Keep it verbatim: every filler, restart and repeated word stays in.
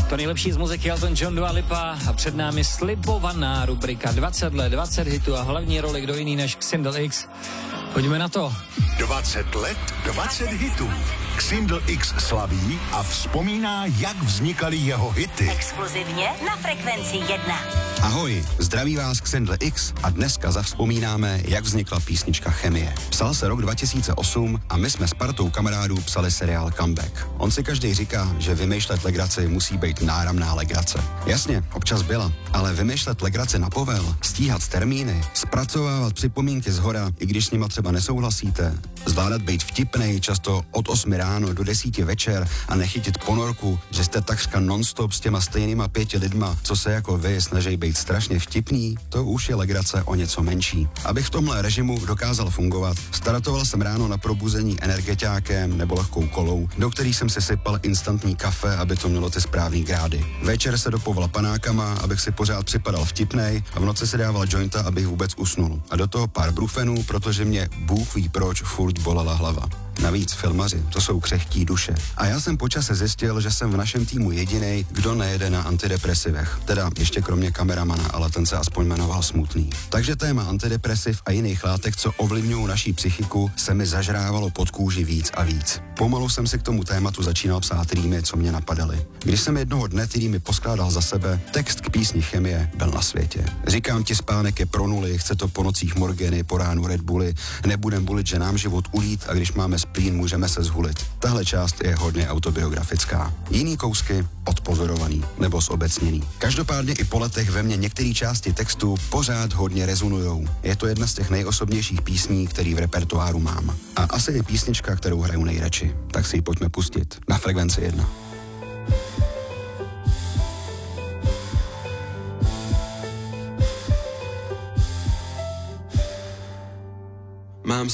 To nejlepší z muziky Elton John, Dua Lipa a před námi slibovaná rubrika dvacet let, dvacet hitů a hlavní roli kdo jiný než Xindl X. Pojďme na to. dvacet let, dvacet hitů. Xindl X slaví a vzpomíná, jak vznikaly jeho hity. Exkluzivně na Frekvenci jedna. Ahoj, zdraví vás Xindl X a dneska zavzpomínáme, jak vznikla písnička Chemie. Psal se rok dva tisíce osm a my jsme s partou kamarádů psali seriál Comeback. On si každý říká, že vymýšlet legraci musí být náramná legrace. Jasně, občas byla, ale vymýšlet legraci na povel, stíhat termíny, zpracovávat připomínky zhora, i když s nima třeba nesouhlasíte, zvládat být vtipnej často od osmi ráno do desíti večer a nechytit ponorku, že jste takřka non-stop s těma stejnýma pěti lidma, co se jako vy snaží být strašně vtipný, to už je legrace o něco menší. Abych v tomhle režimu dokázal fungovat, startoval jsem ráno na probuzení energetiákem nebo lehkou kolou, do který jsem si sypal instantní kafe, aby to mělo ty správný grády. Večer se dopoval panákama, abych si pořád připadal vtipnej a v noci si dával jointa, abych vůbec usnul. A do toho pár brufenů, protože mě Bůh ví proč furt bolela hlava. Navíc filmaři, to jsou křehký duše. A já jsem po čase zjistil, že jsem v našem týmu jedinej, kdo nejede na antidepresivech. Teda ještě kromě kameramana, ale ten se aspoň jmenoval Smutný. Takže téma antidepresiv a jiných látek, co ovlivňují naší psychiku, se mi zažrávalo pod kůži víc a víc. Pomalu jsem si k tomu tématu začínal psát rýmy, co mě napadaly. Když jsem jednoho dne ty rýmy poskládal za sebe, text k písni Chemie byl na světě. Říkám ti, spánek je pro nuly, chce to po nocích Morgany, po ránu Red Bully, nebudem bulit, že nám život ulít a když máme plín, můžeme se zhulit. Tahle část je hodně autobiografická. Jiný kousky odpozorovaný nebo zobecněný. Každopádně i po letech ve mně některé části textu pořád hodně rezonujou. Je to jedna z těch nejosobnějších písní, který v repertoáru mám. A asi je písnička, kterou hraju nejradši. Tak si ji pojďme pustit na Frekvenci jedna.